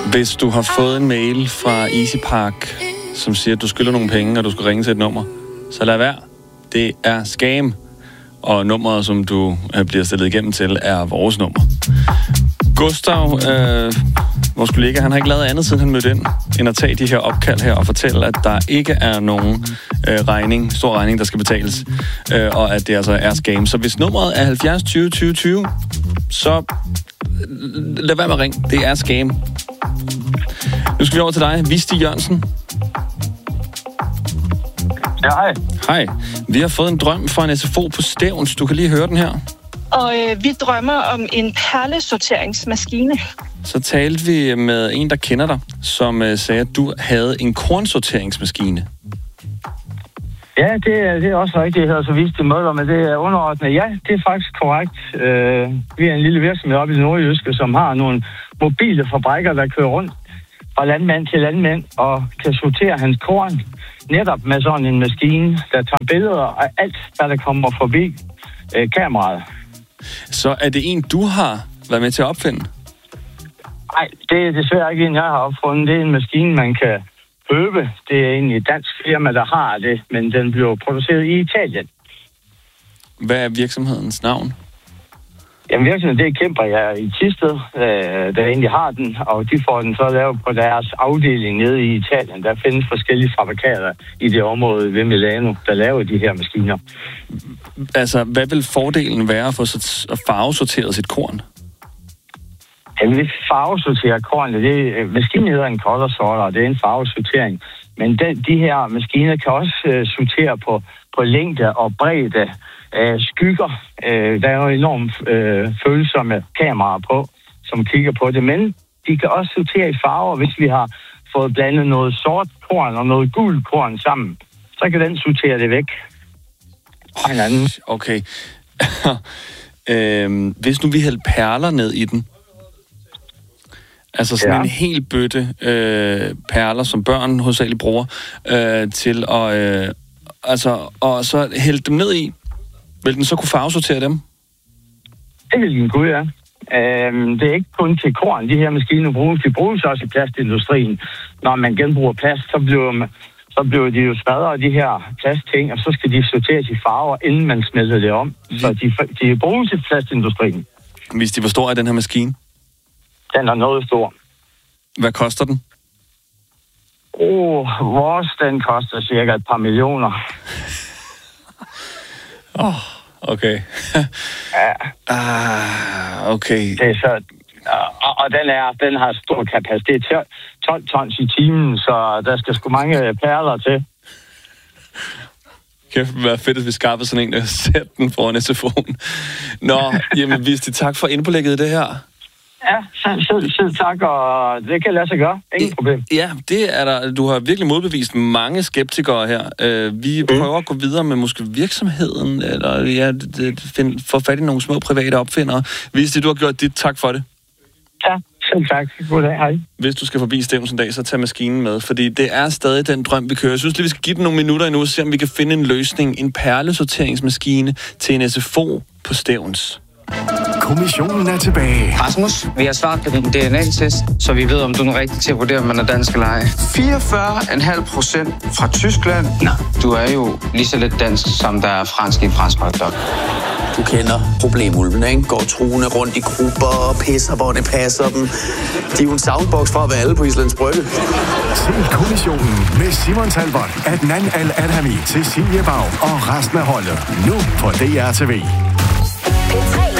Hvis du har fået en mail fra EasyPark, som siger, at du skylder nogle penge, og du skal ringe til et nummer, så lad være. Det er scam. Og nummeret, som du bliver stillet igennem til, er vores nummer. Gustav, vores kollega, han har ikke lavet andet, siden han mødte ind, end at tage de her opkald her og fortælle, at der ikke er nogen stor regning, der skal betales, og at det altså er scam. Så hvis nummeret er 70 20 20 20, så lad være med at ringe. Det er scam. Nu skal vi over til dig, Visti Jørgensen. Ja, hej. Hej. Vi har fået en drøm fra en SFO på Stevns. Du kan lige høre den her. Og vi drømmer om en perlesorteringsmaskine. Så talte vi med en, der kender dig, som sagde, at du havde en kornsorteringsmaskine. Ja, det er også rigtigt. Jeg hedder så Visti Møller, men det er underordnet. Ja, det er faktisk korrekt. Vi er en lille virksomhed oppe i det nordjyske, som har nogle mobile fabrikker, der kører rundt fra landmand til landmand og kan sortere hans korn netop med sådan en maskine, der tager billeder af alt, der kommer forbi kameraet. Så er det en, du har været med til at opfinde? Nej, det er desværre ikke en, jeg har opfundet. Det er en maskine, man kan købe. Det er egentlig et dansk firma, der har det, men den bliver produceret i Italien. Hvad er virksomhedens navn? Jamen virksomheden, det er Kemper, i Thisted, der egentlig har den, og de får den så lavet på deres afdeling nede i Italien. Der findes forskellige fabrikater i det område ved Milano, der laver de her maskiner. Altså, hvad vil fordelen være for at farvesortere sit korn? Jamen, vi farvesorterer korn. Maskinen hedder en color-sorter, og det er en farvesortering. Men de her maskiner kan også sortere på længde og bredde, skygger. Der er jo enormt følsomme kameraer på, som kigger på det. Men de kan også sortere i farver, hvis vi har fået blandet noget sort korn og noget gul korn sammen. Så kan den sortere det væk. Okay. Hvis nu vi hældte perler ned i den, altså sådan en hel bøtte perler, som børn hovedsageligt bruger, til at og så hælde dem ned i, vil den så kunne farvesortere dem? Det vil den kunne, ja. Det er ikke kun til korn, de her maskiner bruges. De bruges også i plastindustrien. Når man genbruger plast, så bliver de jo smadret, de her plastting, og så skal de sorteres i farver, inden man smelter det om. Så de bruges i plastindustrien. Hvis de, hvor stor er den her maskine? Den er noget stor. Hvad koster den? Vores, den koster cirka et par millioner. Okay. Ja. Okay. Det er så, og den har stor kapacitet, 12 tons i timen, så der skal sgu mange perler til. Kæft, det være fedt, hvis vi skaffede sådan en, der sætter den foran SFO'en. Nå, jamen Visti, tak for indpålægget i det her. Ja, selv tak, og det kan lade sig gøre. Ingen problem. Ja, det er der. Du har virkelig modbevist mange skeptikere her. Vi prøver at gå videre med måske virksomheden, eller få fat i nogle små private opfindere. Visti, du har gjort dit. Tak for det. Ja, selv tak. Goddag, hej. Hvis du skal forbi Stevns en dag, så tag maskinen med, fordi det er stadig den drøm, vi kører. Jeg synes lige, vi skal give den nogle minutter endnu, og se om vi kan finde en løsning. En perlesorteringsmaskine til en SFO på Stevns. Kommissionen er tilbage. Rasmus, vi har svaret på din DNA-test, så vi ved, om du er rigtig til at vurdere, om man er dansk eller ej. 44,5% fra Tyskland. Nå, du er jo lige så lidt dansk, som der er fransk i en fransk hotdog. Du kender problemulvene, ikke? Går truende rundt i grupper og pisser, hvor det passer dem. De er jo en soundbox for at være alle på Islands Brygge. Se Kommissionen med Simon Talbot, Adnan Al-Adhami, Cecilie Bag og resten af holdet. Nu på DR TV. P3